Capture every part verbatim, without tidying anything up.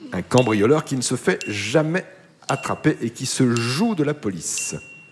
Un cambrioleur qui ne se fait jamais attraper et qui se joue de la police.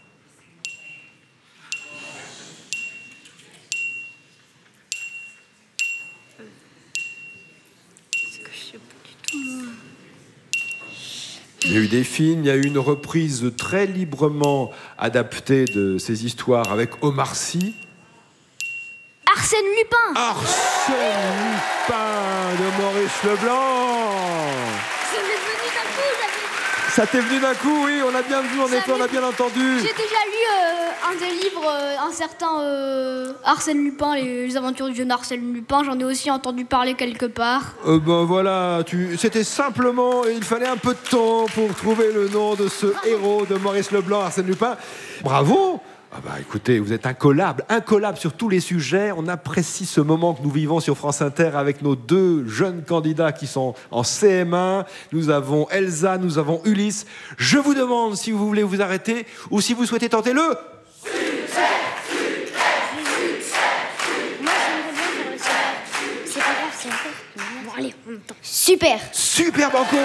Il y a eu des films, il y a eu une reprise très librement adaptée de ces histoires avec Omar Sy. Arsène Lupin. Arsène Lupin de Maurice Leblanc. Ça m'est venu d'un coup, j'avais... Ça t'est venu d'un coup, oui, on a bien vu, en effet, on a bien entendu. J'ai déjà lu euh, un des livres, euh, un certain euh, Arsène Lupin, les, les aventures du jeune Arsène Lupin. J'en ai aussi entendu parler quelque part. Euh, ben voilà, tu... c'était simplement, il fallait un peu de temps pour trouver le nom de ce héros de Maurice Leblanc, Arsène Lupin. Bravo. Ah bah écoutez, vous êtes incollable, incollable sur tous les sujets. On apprécie ce moment que nous vivons sur France Inter avec nos deux jeunes candidats qui sont en C M un. Nous avons Elsa, nous avons Ulysse. Je vous demande si vous voulez vous arrêter ou si vous souhaitez tenter le... Succès, succès, Moi, j'aimerais bien faire le super. C'est pas grave, c'est encore. Bon, allez, on entend. Super. Super Banco.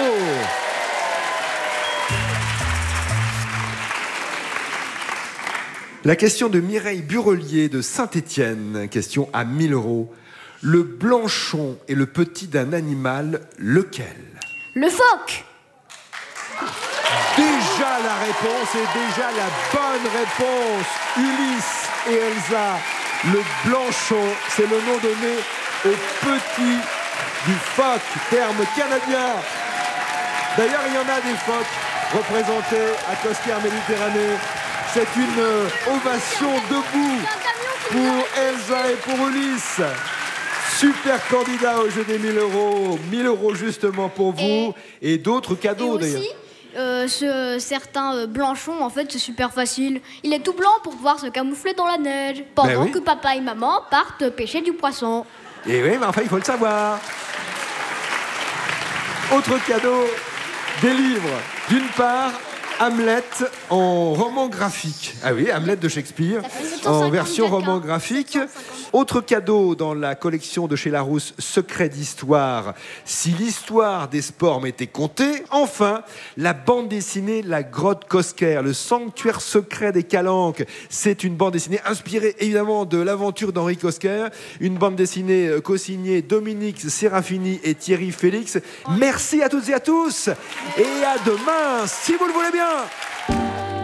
La question de Mireille Burelier de Saint-Étienne, question à mille euros. Le blanchon est le petit d'un animal, lequel? Le phoque. Déjà la réponse et déjà la bonne réponse. Ulysse et Elsa, le blanchon, c'est le nom donné au petit du phoque, terme canadien. D'ailleurs, il y en a des phoques représentés à Cosquer Méditerranée. C'est une ovation debout pour Elsa et pour Ulysse. Super candidat au jeu des mille euros. mille euros justement pour vous. Et, et d'autres cadeaux et aussi, d'ailleurs. Euh, ce certain euh, Blanchon, en fait, c'est super facile. Il est tout blanc pour pouvoir se camoufler dans la neige, pendant Ben oui. que papa et maman partent pêcher du poisson. Et oui, mais enfin, il faut le savoir. Autre cadeau, des livres. D'une part, Hamlet en roman graphique. Ah oui, Hamlet de Shakespeare en version roman graphique. Autre cadeau dans la collection de chez Larousse, Secret d'histoire. Si l'histoire des sports m'était contée. Enfin, la bande dessinée La Grotte Cosquer, le sanctuaire secret des Calanques. C'est une bande dessinée inspirée évidemment de l'aventure d'Henri Cosquer. Une bande dessinée co-signée Dominique Serafini et Thierry Félix. Merci à toutes et à tous. Et à demain, si vous le voulez bien.